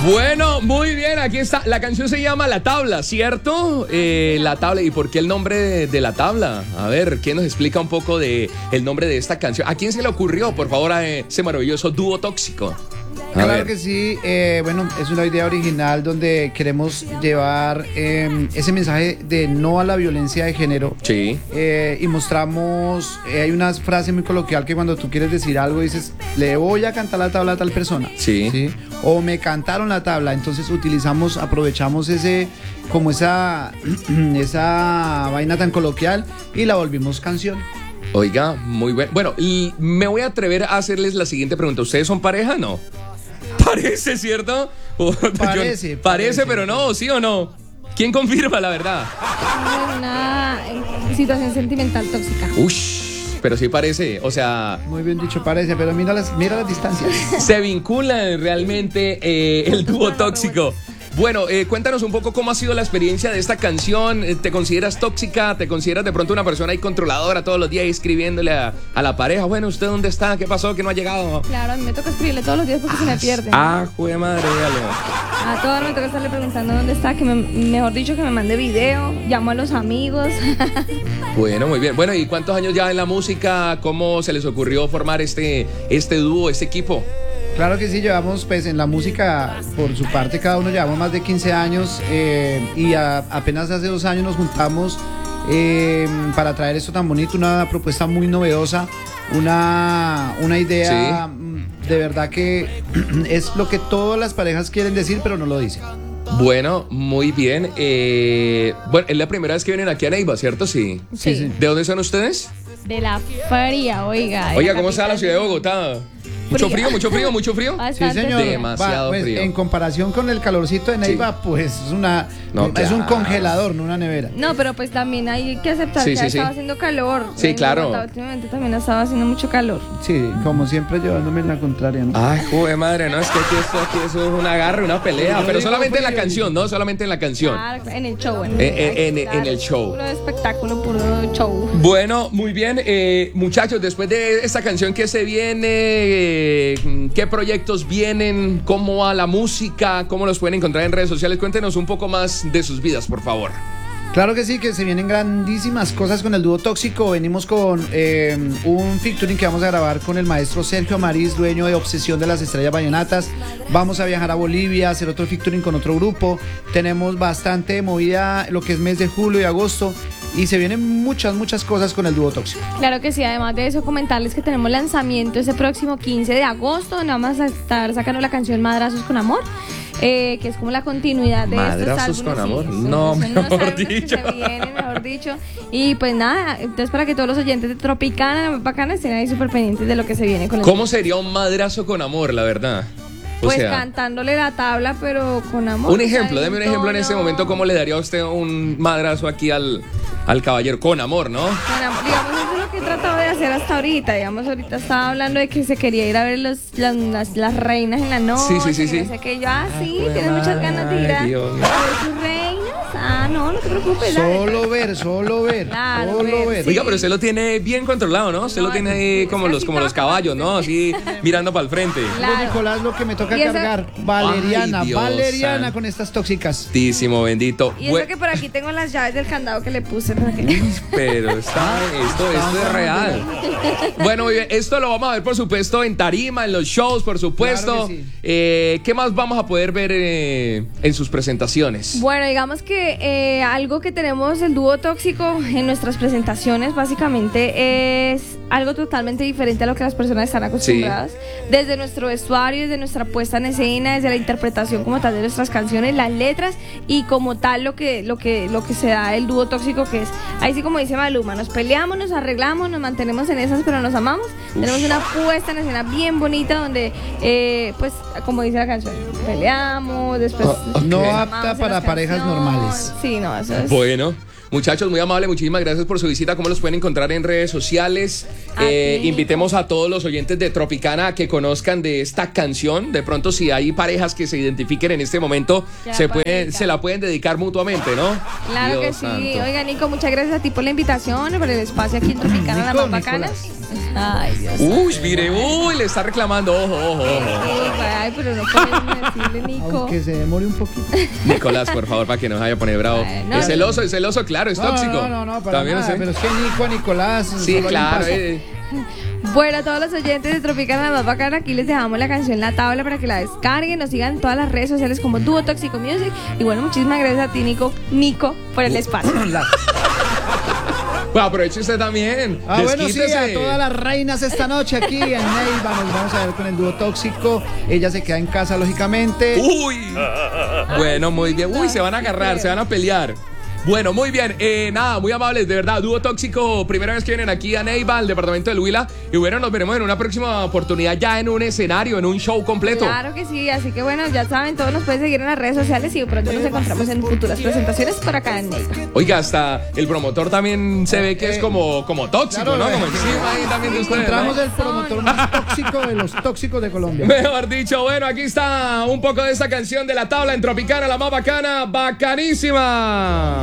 Bueno, muy bien, aquí está. La canción se llama La Tabla, ¿cierto? La Tabla. ¿Y por qué el nombre de La Tabla? A ver, ¿quién nos explica un poco de el nombre de esta canción? ¿A quién se le ocurrió, por favor, a ese maravilloso dúo tóxico? Claro que sí, bueno, es una idea original donde queremos llevar ese mensaje de no a la violencia de género. Sí. Y mostramos, hay una frase muy coloquial que cuando tú quieres decir algo dices, le voy a cantar la tabla a tal persona. Sí. O me cantaron la tabla, entonces aprovechamos como esa vaina tan coloquial y la volvimos canción. Oiga, muy bueno. Bueno, y me voy a atrever a hacerles la siguiente pregunta. ¿Ustedes son pareja o no? Parece, ¿cierto? Parece, pero no, ¿sí o no? ¿Quién confirma la verdad? Una situación sentimental tóxica. Ush, pero sí parece, o sea... Muy bien dicho, parece, pero mira las distancias. Se vinculan realmente el dúo tóxico. Bueno, cuéntanos un poco cómo ha sido la experiencia de esta canción. ¿Te consideras tóxica? ¿Te consideras de pronto una persona ahí controladora todos los días escribiéndole a la pareja? Bueno, ¿usted dónde está? ¿Qué pasó? ¿Que no ha llegado? Claro, a mí me toca escribirle todos los días porque se me pierde. Jue madre, A todas me toca estarle preguntando dónde está, mejor dicho, que me mande video, llamo a los amigos. Bueno, muy bien. Bueno, ¿y cuántos años ya en la música? ¿Cómo se les ocurrió formar este dúo, este equipo? Claro que sí, llevamos pues en la música, por su parte cada uno llevamos más de 15 años y apenas hace 2 años nos juntamos para traer esto tan bonito, una propuesta muy novedosa, una idea de verdad que es lo que todas las parejas quieren decir pero no lo dicen. Bueno, muy bien. Bueno, es la primera vez que vienen aquí a Neiva, ¿cierto? Sí. ¿De dónde son ustedes? De la feria, oiga. Oiga, ¿cómo está la ciudad de Bogotá? ¿Mucho frío? Bastante. Sí, señor. Demasiado pues, frío. En comparación con el calorcito de Neiva, pues es un congelador, no una nevera. No, pero pues también hay que aceptar que estaba haciendo calor. Sí, claro. Últimamente también estaba haciendo mucho calor. Sí, como siempre llevándome en la contraria, ¿no? Ay, joder, madre, no, es que aquí eso es un agarre, una pelea. Pero solamente en la canción, ¿no? Solamente en la canción. Claro, en el show. En el show. Puro espectáculo, puro show. Bueno, muy bien. Muchachos, después de esta canción, ¿qué se viene? ¿Qué proyectos vienen? ¿Cómo va la música? ¿Cómo los pueden encontrar en redes sociales? Cuéntenos un poco más de sus vidas, por favor. Claro que sí, que se vienen grandísimas cosas con el dúo tóxico. Venimos con un featuring que vamos a grabar con el maestro Sergio Amariz, dueño de Obsesión de las Estrellas Vallenatas. Vamos a viajar a Bolivia, hacer otro featuring con otro grupo. Tenemos bastante movida lo que es mes de julio y agosto. Y se vienen muchas cosas con el dúo tóxico. Claro que sí, además de eso comentarles que tenemos lanzamiento ese próximo 15 de agosto, donde vamos a estar sacando la canción Madrazos con Amor, que es como la continuidad de Madrazos estos álbumes. con Amor, sí, no, mejor dicho. Y pues nada, entonces para que todos los oyentes de Tropicana, Bacana, estén ahí súper pendientes de lo que se viene con el... ¿Cómo sería un madrazo con amor, la verdad? Pues cantándole la tabla, pero con amor. Un ejemplo, deme un ejemplo en este momento. ¿Cómo le daría a usted un madrazo aquí al caballero? Con amor, ¿no? Con amor, digamos, eso es lo que he tratado de hacer hasta ahorita. Digamos, ahorita estaba hablando de que se quería ir a ver las reinas en la noche. Sí. No sé qué. Yo, tienes muchas ganas de ir a ver sus reinas. No te preocupes. Solo ver. Claro, ver. Oiga, pero usted lo tiene bien controlado, ¿no? Usted lo tiene ahí como los caballos, ¿no? Así mirando para el frente. Claro. Nicolás, lo que me toca cargar. Valeriana con estas tóxicas. Santísimo, bendito. Y eso que por aquí tengo las llaves del candado que le puse. Pero esto es real. Bueno, muy bien, esto lo vamos a ver, por supuesto, en tarima, en los shows, por supuesto. Claro que sí. ¿Qué más vamos a poder ver en sus presentaciones? Bueno, digamos que algo que tenemos el dúo tóxico en nuestras presentaciones básicamente es algo totalmente diferente a lo que las personas están acostumbradas. Desde nuestro vestuario, desde nuestra puesta en escena, desde la interpretación como tal de nuestras canciones, las letras y como tal lo que se da el dúo tóxico, que es, ahí sí como dice Maluma, nos peleamos, nos arreglamos, nos mantenemos en esas pero nos amamos. Tenemos una puesta en escena bien bonita donde pues como dice la canción, peleamos, después no apta para parejas normales. Sí, no, eso es. Bueno, Muchachos, muy amable, muchísimas gracias por su visita. ¿Cómo los pueden encontrar en redes sociales? Invitemos a todos los oyentes de Tropicana a que conozcan de esta canción. De pronto, si hay parejas que se identifiquen en este momento, se la pueden dedicar mutuamente, ¿no? Claro Dios que sí. santo. Oiga, Nico, muchas gracias a ti por la invitación, por el espacio aquí en Tropicana, las más bacanas. Ay, Dios. Uy, mire, le está reclamando. Ojo. Ay, pero no podemos decirle, Nico. Aunque se demore un poquito. Nicolás, por favor, para que no se vaya a poner bravo. No, es celoso, claro, es tóxico. No, para También nada, sé. pero es que Nico, Nicolás. Sí, solo hay un claro. paso. Bueno, a todos los oyentes de Tropicana, la más bacana, aquí les dejamos la canción La Tabla para que la descarguen, nos sigan en todas las redes sociales como Dúo Tóxico Music. Y bueno, muchísimas gracias a ti, Nico, por el espacio. Bueno, aproveche usted también. Bueno, sí, Desquítese. a todas las reinas esta noche aquí en Neiva. Nos vamos a ver con el dúo tóxico. Ella se queda en casa, lógicamente. Uy. Bueno, muy bien. Uy, se van a agarrar, se van a pelear. Bueno, muy bien. Nada, muy amables, de verdad. Dúo Tóxico, primera vez que vienen aquí a Neiva, al departamento del Huila. Y bueno, nos veremos en una próxima oportunidad ya en un escenario, en un show completo. Claro que sí, así que bueno, ya saben, todos nos pueden seguir en las redes sociales y pronto nos encontramos en futuras presentaciones por acá en Neiva. Oiga, hasta el promotor también se ve que es como tóxico, claro, ¿no? Como encima ahí también de ustedes, ¿no? Encontramos el promotor más tóxico de los tóxicos de Colombia. Mejor dicho, bueno, aquí está un poco de esta canción de La Tabla en Tropicana, la más bacana, bacanísima.